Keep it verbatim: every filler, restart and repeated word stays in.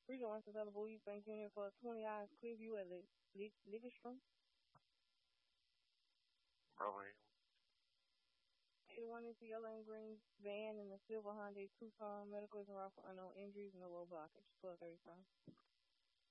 Regional wants to sell a Bowie Bank Union for twenty hours Clearview at Lickstrom. Probably. eighty-one is the yellow and green van and the silver Hyundai Tucson. Medical is around for unknown injuries and no low blockage. twelve thirty-five.